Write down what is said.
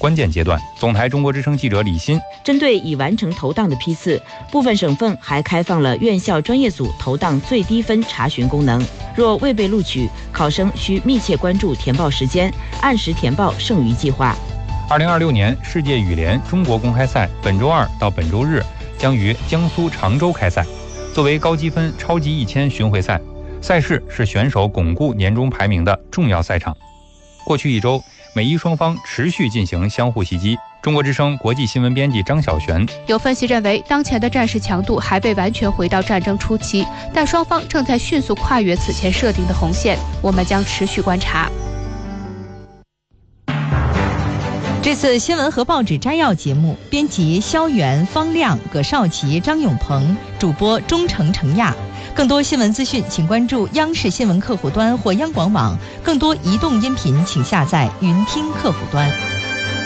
关键阶段。总台中国之声记者李欣， 针对已完成投档的批次，部分省份还开放了院校专业组投档最低分查询功能。若未被录取，考生需密切关注填报时间，按时填报剩余计划。 2026年世界羽联中国公开赛本周2到本周日将于江苏常州开赛。作为高积分超级1000巡回赛，赛事是选手巩固年终排名的重要赛场。过去一周，美伊双方持续进行相互袭击。中国之声国际新闻编辑张晓璇， 有分析认为，当前的战事强度还未完全回到战争初期，但双方正在迅速跨越此前设定的红线，我们将持续观察。 这次新闻和报纸摘要节目，编辑肖元、方亮、葛少奇、张永鹏，主播钟程、程亚。更多新闻资讯，请关注央视新闻客户端或央广网。更多移动音频，请下载云听客户端。